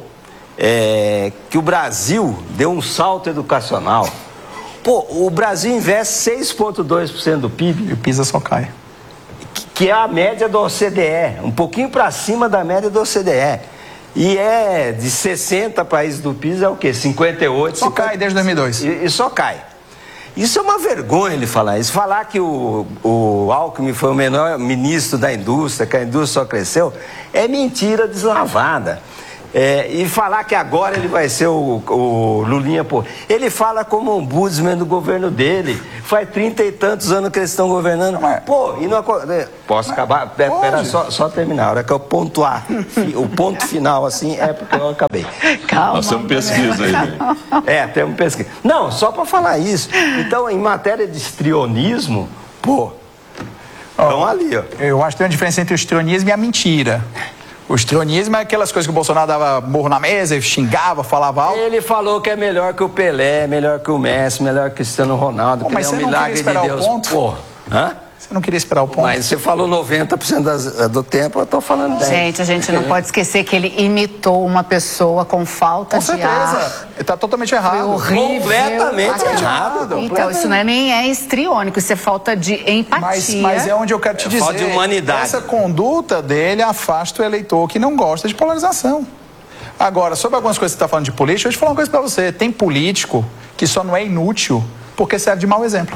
S5: é, que o Brasil deu um salto educacional. Pô, o Brasil investe seis vírgula dois por cento do P I B.
S6: E o PISA só cai.
S5: Que é a média da O C D E, um pouquinho para cima da média da O C D E. E é de sessenta países do PISA, é o quê? cinquenta e oito?
S6: Só
S5: cinquenta...
S6: cai desde dois mil e dois.
S5: E, e só cai. Isso é uma vergonha ele falar isso. Falar que o, o Alckmin foi o menor ministro da indústria, que a indústria só cresceu, é mentira deslavada. É, e falar que agora ele vai ser o, o Lulinha, pô, ele fala como ombudsman do governo dele. Faz trinta e tantos anos que eles estão governando. Mas, pô, e não posso acabar? Pera, só, só terminar. A hora que eu pontuar o ponto final assim é porque eu acabei.
S2: Calma.
S1: Nós temos pesquisa aí.
S5: É, temos pesquisa. Não, só para falar isso. Então, em matéria de histrionismo, pô, estão ali, ó.
S6: Eu acho que tem uma diferença entre o histrionismo e a mentira. O histrionismo é aquelas coisas que o Bolsonaro dava morro na mesa, xingava, falava alto.
S5: Ele falou que é melhor que o Pelé, melhor que o Messi, melhor que o Cristiano Ronaldo,
S6: Pô,
S5: que é um milagre de Deus.
S6: O ponto?
S5: Pô, hã?
S6: Você não queria esperar o ponto?
S5: Mas você falou noventa por cento das, do tempo, eu tô falando dez.
S2: Gente, a gente não pode esquecer que ele imitou uma pessoa com falta
S6: Com
S2: de
S6: certeza.
S2: ar.
S6: Ele tá totalmente errado.
S2: Foi horrível.
S5: Completamente
S2: Ah,
S5: errado.
S2: Então, isso não é nem é histriônico, isso é falta de empatia.
S6: Mas, mas é onde eu quero te
S5: É
S6: dizer.
S5: falta de humanidade.
S6: Essa conduta dele afasta o eleitor que não gosta de polarização. Agora, sobre algumas coisas que você está falando de política, eu vou te falar uma coisa para você. Tem político que só não é inútil porque serve de mau exemplo.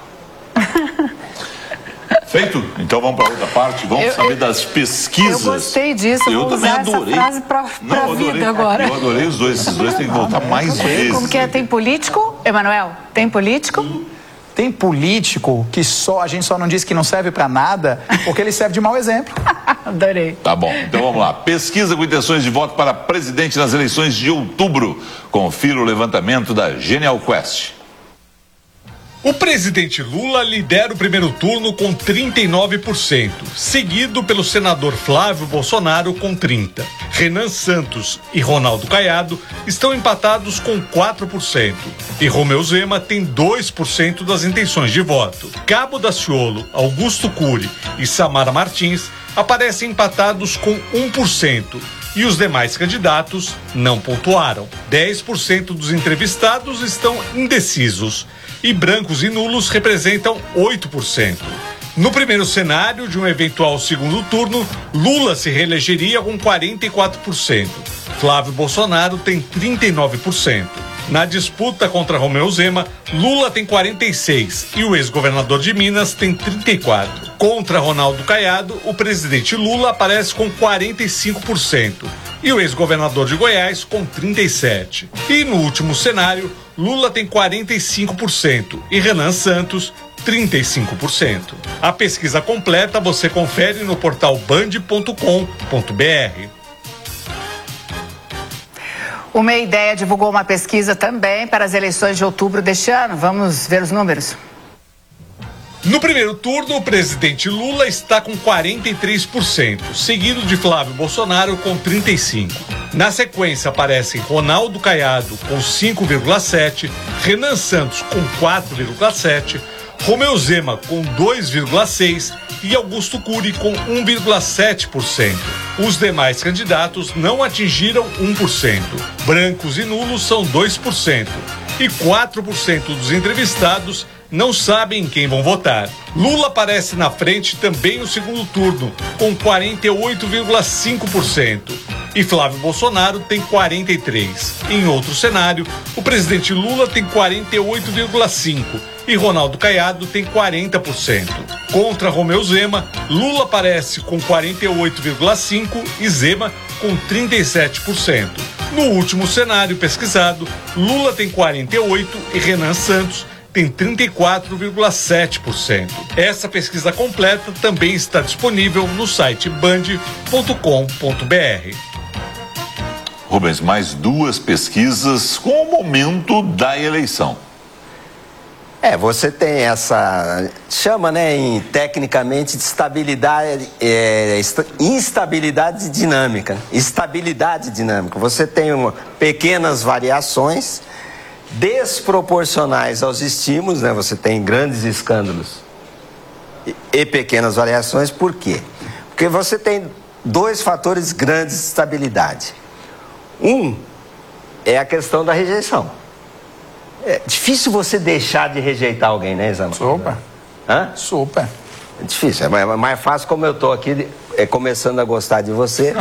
S1: Feito? Então vamos para outra parte. Vamos
S2: Eu-
S1: saber
S2: eu-
S1: das pesquisas.
S2: Eu gostei disso,
S1: Eu
S2: vou
S1: também
S2: usar
S1: adorei.
S2: essa frase pra, pra
S1: Não, eu adorei.
S2: vida agora.
S1: Eu adorei os dois. Esses dois têm que voltar mais vezes.
S2: Como que é? Tem político? Emanuel, tem político?
S6: Tem político que só a gente só não diz que não serve para nada porque ele serve de mau exemplo.
S2: Adorei.
S1: Tá bom, então vamos lá. Pesquisa com intenções de voto para presidente nas eleições de outubro. Confira o levantamento da Genial Quest.
S7: O presidente Lula lidera o primeiro turno com trinta e nove por cento, seguido pelo senador Flávio Bolsonaro com trinta por cento. Renan Santos e Ronaldo Caiado estão empatados com quatro por cento. E Romeu Zema tem dois por cento das intenções de voto. Cabo Daciolo, Augusto Cury e Samara Martins aparecem empatados com um por cento e os demais candidatos não pontuaram. dez por cento dos entrevistados estão indecisos e brancos e nulos representam oito por cento. No primeiro cenário de um eventual segundo turno, Lula se reelegeria com quarenta e quatro por cento. Flávio Bolsonaro tem trinta e nove por cento. Na disputa contra Romeu Zema, Lula tem quarenta e seis e o ex-governador de Minas tem trinta e quatro. Contra Ronaldo Caiado, o presidente Lula aparece com quarenta e cinco por cento e o ex-governador de Goiás com trinta e sete por cento. E no último cenário, Lula tem quarenta e cinco por cento e Renan Santos trinta e cinco por cento. A pesquisa completa você confere no portal band ponto com ponto br.
S2: O Meia Ideia divulgou uma pesquisa também para as eleições de outubro deste ano. Vamos ver os números.
S7: No primeiro turno, o presidente Lula está com quarenta e três por cento, seguido de Flávio Bolsonaro com trinta e cinco por cento. Na sequência aparecem Ronaldo Caiado com cinco vírgula sete por cento, Renan Santos com quatro vírgula sete por cento, Romeu Zema com dois vírgula seis por cento e Augusto Cury com um vírgula sete por cento. Os demais candidatos não atingiram um por cento. Brancos e nulos são dois por cento. E quatro por cento dos entrevistados não sabem em quem vão votar. Lula aparece na frente também no segundo turno, com quarenta e oito vírgula cinco por cento. E Flávio Bolsonaro tem quarenta e três por cento. Em outro cenário, o presidente Lula tem quarenta e oito vírgula cinco por cento. E Ronaldo Caiado tem quarenta por cento. Contra Romeu Zema, Lula aparece com quarenta e oito vírgula cinco por cento e Zema com trinta e sete por cento. No último cenário pesquisado, Lula tem quarenta e oito por cento e Renan Santos tem trinta e quatro vírgula sete por cento. Essa pesquisa completa também está disponível no site band ponto com ponto br.
S1: Rubens, mais duas pesquisas com o momento da eleição.
S5: É, você tem essa, chama, né, em, tecnicamente, de estabilidade, é, instabilidade dinâmica, estabilidade dinâmica. Você tem uma, pequenas variações desproporcionais aos estímulos, né? Você tem grandes escândalos e, e pequenas variações. Por quê? Porque você tem dois fatores grandes de estabilidade. Um é a questão da rejeição. É difícil você deixar de rejeitar alguém, né, Zama?
S6: Super.
S5: Hã?
S6: Super.
S5: É difícil, é mais fácil como eu tô aqui, é, começando a gostar de você.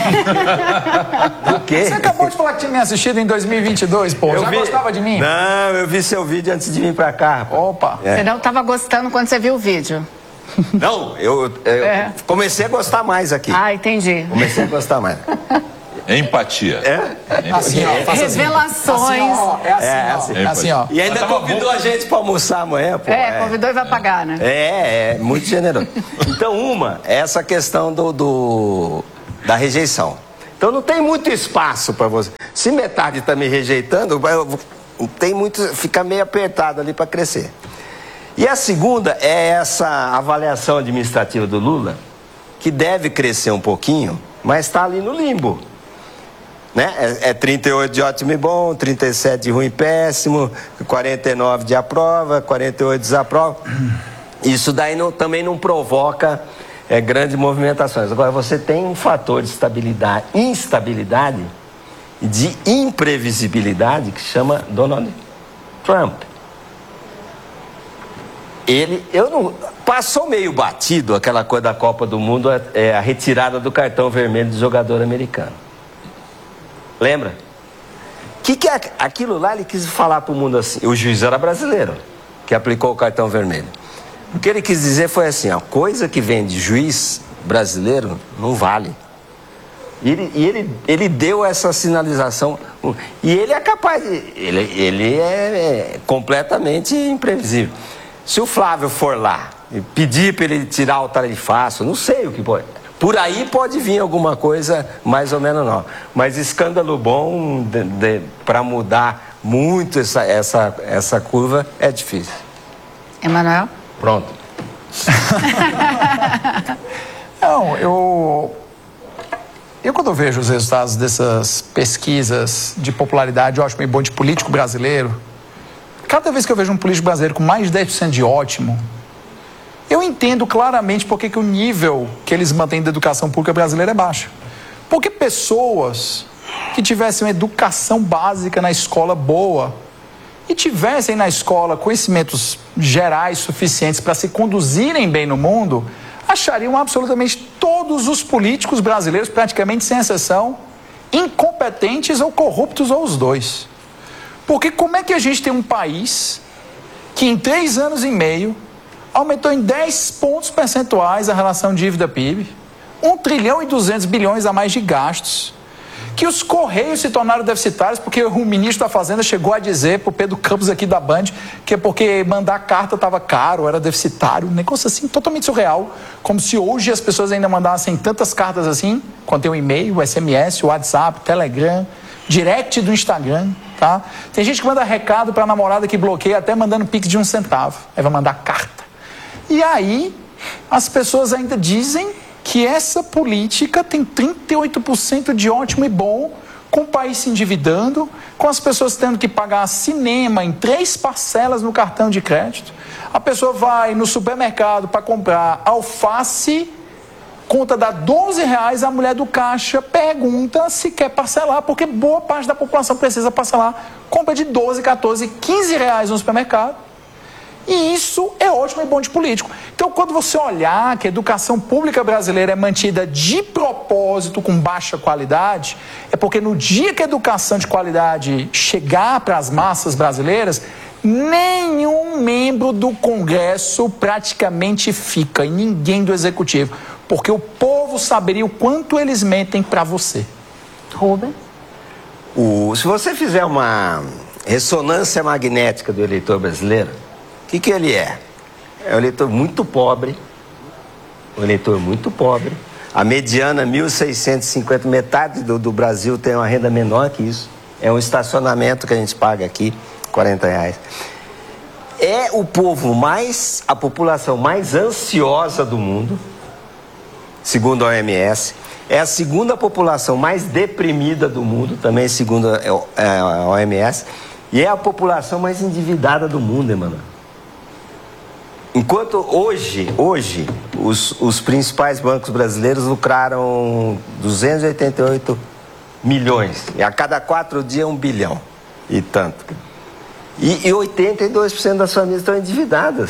S5: Do quê?
S6: Você acabou de falar que tinha me assistido em dois mil e vinte e dois, pô.
S5: Eu
S6: Já
S5: vi...
S6: gostava de mim?
S5: Não, eu vi seu vídeo antes de vir pra cá. Pô.
S6: Opa.
S5: É.
S2: Você não estava gostando quando você viu o vídeo?
S5: Não, eu, eu
S2: É.
S5: comecei a gostar mais aqui.
S2: Ah, entendi.
S5: Comecei a gostar mais.
S1: Empatia.
S5: É?
S6: Assim, ó, faça assim.
S2: Revelações.
S6: Assim, ó, é assim,
S5: É,
S6: ó.
S5: assim.
S6: É assim, ó.
S5: E ainda
S1: Mas tava
S5: convidou a gente pra almoçar amanhã, pô.
S2: É, convidou e vai pagar, né?
S5: É, é, muito generoso. Então, uma, é essa questão do, do, da rejeição. Então, não tem muito espaço para você. Se metade está me rejeitando, não tem muito, fica meio apertado ali para crescer. E a segunda é essa avaliação administrativa do Lula, que deve crescer um pouquinho, mas está ali no limbo. Né? É, é trinta e oito de ótimo e bom, trinta e sete de ruim e péssimo, quarenta e nove de aprova, quarenta e oito de desaprova. Isso daí não, também não provoca é, grandes movimentações. Agora, você tem um fator de estabilidade, instabilidade, de imprevisibilidade, que chama Donald Trump. Ele, eu não, passou meio batido aquela coisa da Copa do Mundo, é, a retirada do cartão vermelho do jogador americano. Lembra? O que, que é aquilo lá? Ele quis falar para o mundo assim. O juiz era brasileiro, que aplicou o cartão vermelho. O que ele quis dizer foi assim: a coisa que vem de juiz brasileiro não vale. E ele, e ele, ele deu essa sinalização. E ele é capaz de. Ele, ele é, é completamente imprevisível. Se o Flávio for lá e pedir para ele tirar o tarifaço, não sei o que pode. Por aí pode vir alguma coisa mais ou menos não. Mas escândalo bom para mudar muito essa, essa, essa curva é difícil.
S2: Emanuel?
S5: Pronto.
S6: Não, eu... Eu quando eu vejo os resultados dessas pesquisas de popularidade ótimo e bom de político brasileiro, cada vez que eu vejo um político brasileiro com mais de dez por cento de ótimo, Eu entendo claramente por que que o nível que eles mantêm da educação pública brasileira é baixo. Porque pessoas que tivessem uma educação básica na escola boa e tivessem na escola conhecimentos gerais suficientes para se conduzirem bem no mundo, achariam absolutamente todos os políticos brasileiros, praticamente sem exceção, incompetentes ou corruptos, ou os dois. Porque como é que a gente tem um país que em três anos e meio aumentou em dez pontos percentuais a relação dívida-P I B, um trilhão e duzentos bilhões a mais de gastos, que os Correios se tornaram deficitários porque o ministro da Fazenda chegou a dizer para o Pedro Campos aqui da Band que é porque mandar carta estava caro, era deficitário, um negócio assim totalmente surreal, como se hoje as pessoas ainda mandassem tantas cartas assim, contém o e-mail, o S M S, o WhatsApp, o Telegram, direct do Instagram, tá? Tem gente que manda recado para a namorada que bloqueia até mandando pix de um centavo, aí vai mandar carta. E aí as pessoas ainda dizem que essa política tem trinta e oito por cento de ótimo e bom, com o país se endividando, com as pessoas tendo que pagar cinema em três parcelas no cartão de crédito. A pessoa vai no supermercado para comprar alface, conta dá doze reais, a mulher do caixa pergunta se quer parcelar, porque boa parte da população precisa parcelar, compra de doze, quatorze, quinze reais no supermercado. E isso é ótimo e bom de político. Então, quando você olhar que a educação pública brasileira é mantida de propósito com baixa qualidade, é porque no dia que a educação de qualidade chegar para as massas brasileiras, nenhum membro do Congresso praticamente fica, e ninguém do Executivo, porque o povo saberia o quanto eles mentem para você.
S2: Rubem?
S5: O, se você fizer uma ressonância magnética do eleitor brasileiro, o que que ele é? É um eleitor muito pobre, um eleitor muito pobre. A mediana mil seiscentos e cinquenta, metade do, do Brasil tem uma renda menor que isso. É um estacionamento que a gente paga aqui, quarenta reais. É o povo mais, a população mais ansiosa do mundo, segundo a O M S. É a segunda população mais deprimida do mundo, também segundo a O M S. E é a população mais endividada do mundo, Emanuel. Enquanto hoje, hoje os, os principais bancos brasileiros lucraram duzentos e oitenta e oito milhões. E a cada quatro dias um bilhão e tanto. E, e oitenta e dois por cento das famílias estão endividadas.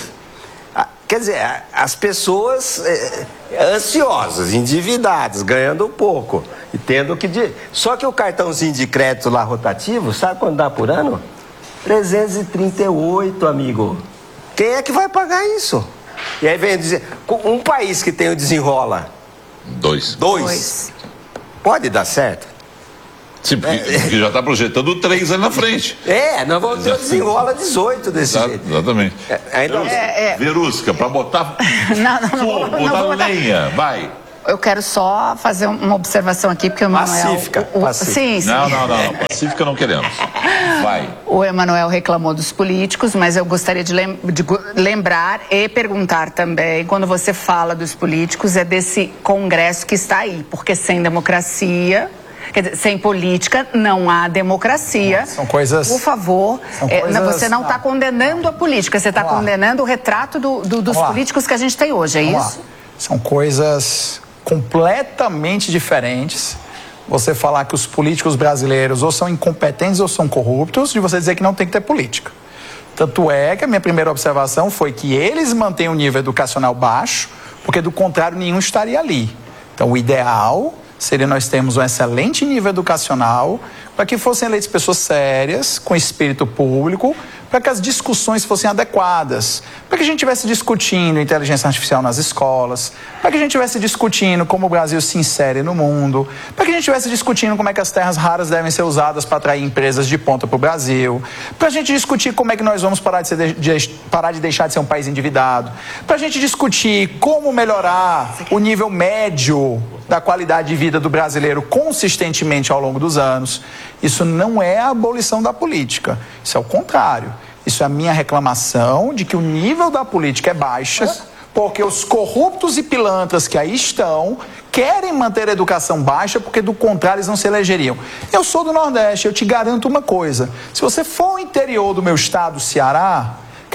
S5: Quer dizer, as pessoas é, ansiosas, endividadas, ganhando pouco. E tendo que... Só que o cartãozinho de crédito lá rotativo, sabe quanto dá por ano? trezentos e trinta e oito, amigo. Quem é que vai pagar isso? E aí vem dizer, um país que tem o desenrola.
S1: Dois.
S5: Dois.
S2: Dois.
S5: Pode dar certo?
S1: Sim, porque, é, porque já está projetando três ali na frente.
S5: É, nós vamos ter o desenrola dezoito desse
S1: Exato,
S5: jeito.
S1: Exatamente.
S5: É, ainda...
S2: é, é...
S1: Verusca, para botar
S2: não, não,
S1: fogo,
S2: não, não,
S1: botar
S2: não,
S1: lenha, vai.
S2: Eu quero só fazer uma observação aqui, porque o Emanuel...
S5: Pacífica,
S2: o, o,
S5: pacífica.
S2: Sim, sim.
S1: Não, não, não, pacífica não queremos. Vai.
S2: O Emanuel reclamou dos políticos, mas eu gostaria de, lem de lembrar e perguntar também, quando você fala dos políticos, é desse Congresso que está aí, porque sem democracia... Quer dizer, sem política não há democracia.
S6: São coisas...
S2: Por favor,
S6: são
S2: é,
S6: coisas...
S2: você não está condenando a política, você está condenando o retrato do, do, dos políticos que a gente tem hoje, é
S6: Vamos
S2: isso?
S6: Lá. São coisas completamente diferentes. Você falar que os políticos brasileiros ou são incompetentes ou são corruptos, de você dizer que não tem que ter política. Tanto é que a minha primeira observação foi que eles mantêm um nível educacional baixo, porque do contrário nenhum estaria ali. Então o ideal seria nós termos um excelente nível educacional para que fossem eleitas pessoas sérias, com espírito público, para que as discussões fossem adequadas, para que a gente estivesse discutindo inteligência artificial nas escolas, para que a gente estivesse discutindo como o Brasil se insere no mundo, para que a gente estivesse discutindo como é que as terras raras devem ser usadas para atrair empresas de ponta para o Brasil, para a gente discutir como é que nós vamos parar de, ser de, de, parar de deixar de ser um país endividado, para a gente discutir como melhorar o nível médio da qualidade de vida do brasileiro consistentemente ao longo dos anos. Isso não é a abolição da política, isso é o contrário. Isso é a minha reclamação de que o nível da política é baixa, porque os corruptos e pilantras que aí estão querem manter a educação baixa, porque do contrário eles não se elegeriam. Eu sou do Nordeste, eu te garanto uma coisa, se você for ao interior do meu estado, Ceará,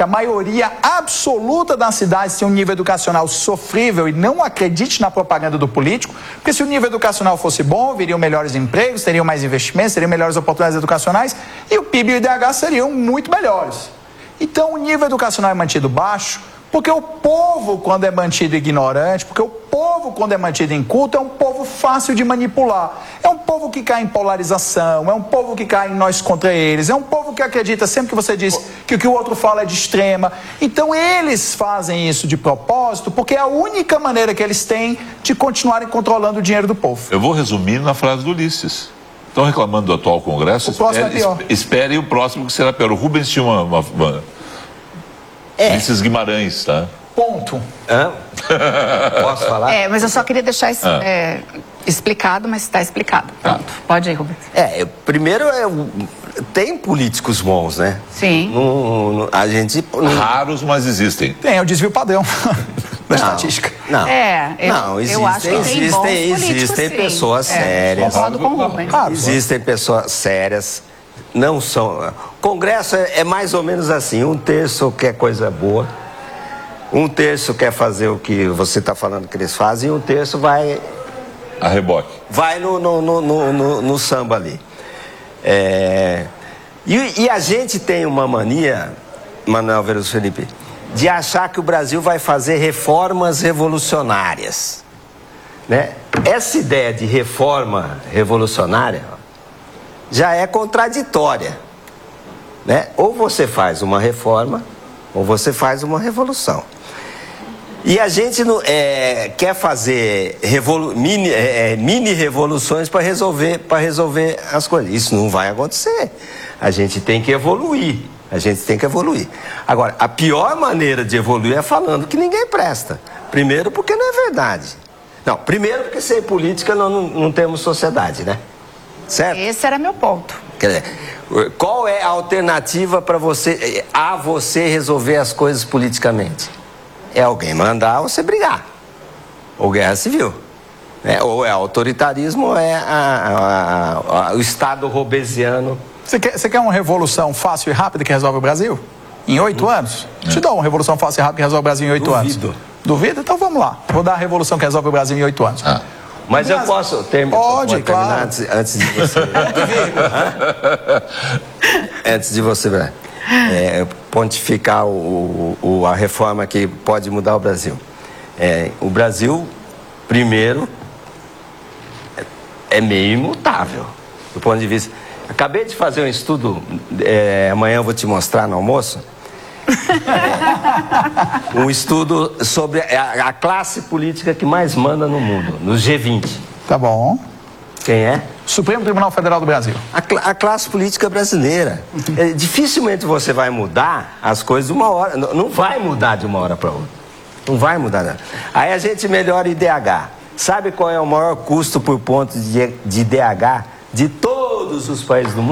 S6: que a maioria absoluta das cidades tem um nível educacional sofrível e não acredite na propaganda do político, porque se o nível educacional fosse bom, viriam melhores empregos, teriam mais investimentos, teriam melhores oportunidades educacionais e o P I B e o I D H seriam muito melhores. Então o nível educacional é mantido baixo porque o povo, quando é mantido ignorante, porque o povo, quando é mantido inculto, é um povo fácil de manipular. É um povo que cai em polarização, é um povo que cai em nós contra eles, é um povo que acredita sempre que você diz que o que o outro fala é de extrema. Então eles fazem isso de propósito, porque é a única maneira que eles têm de continuarem controlando o dinheiro do povo.
S1: Eu vou resumir na frase do Ulisses. Estão reclamando do atual Congresso?
S6: O próximo
S1: espere,
S6: é pior.
S1: Espere o próximo que será pior. O Rubens tinha uma... uma, uma...
S5: É.
S1: Ulisses Guimarães, tá?
S6: Ponto.
S5: Hã? Posso falar?
S2: É, mas eu só queria deixar isso,
S1: Ah.
S2: é, explicado, mas está explicado. Pronto. Pode ir, Rubens.
S5: É, primeiro, é, tem políticos bons, né?
S2: Sim.
S5: Não, não, a gente... Não,
S1: Raros, mas existem.
S6: Tem, é o desvio padrão da
S5: não,
S6: estatística.
S5: Não,
S2: É, eu-
S5: não,
S2: eu
S5: existem,
S2: acho que tem bons
S5: existem,
S2: políticos,
S5: existem
S2: sim.
S5: pessoas
S2: É,
S5: sérias.
S2: concordo com o Rubens.
S6: Claro.
S5: Existem pessoas sérias, não são... Congresso é, é mais ou menos assim, um terço quer coisa boa, um terço quer fazer o que você está falando que eles fazem, e um terço vai,
S1: A reboque.
S5: vai no, no, no, no, no- no samba ali. É, e, e a gente tem uma mania, Manuel Veloso Felipe, de achar que o Brasil vai fazer reformas revolucionárias, né? Essa ideia de reforma revolucionária já é contraditória, né? Ou você faz uma reforma ou você faz uma revolução. E a gente não, é, quer fazer revolu mini, é, mini revoluções para resolver, para resolver as coisas. Isso não vai acontecer. A gente tem que evoluir. A gente tem que evoluir. Agora, a pior maneira de evoluir é falando que ninguém presta. Primeiro, porque não é verdade. Não, primeiro porque sem política nós não, não temos sociedade, né? Certo?
S2: Esse era meu ponto.
S5: Quer dizer, qual é a alternativa para você, a você resolver as coisas politicamente? É alguém mandar você brigar. Ou guerra civil. Né? Ou é autoritarismo, ou é a, a, a, o Estado robesiano.
S6: Você quer, você quer uma revolução fácil e rápida que resolve o Brasil? Em oito anos? Te dou uma revolução fácil e rápida que resolve o Brasil em oito anos.
S5: Duvido.
S6: Duvida? Então vamos lá. Vou dar a revolução que resolve o Brasil em oito anos.
S1: Ah.
S5: Mas eu posso terminar,
S6: Pode,
S5: pode terminar
S6: claro.
S5: antes, antes de você. Antes de você é, pontificar o, o, a reforma que pode mudar o Brasil. É, o Brasil, primeiro, é meio imutável, do ponto de vista... Acabei de fazer um estudo, é, amanhã eu vou te mostrar no almoço, é, um estudo sobre a, a classe política que mais manda no mundo, no G vinte.
S6: Tá bom.
S5: Quem é?
S6: Supremo Tribunal Federal do Brasil.
S5: A, cl a classe política brasileira. É, dificilmente você vai mudar as coisas de uma hora. Não, não vai mudar de uma hora para outra. Não vai mudar nada. Aí a gente melhora I D H. Sabe qual é o maior custo por ponto de, de I D H de todos os países do mundo?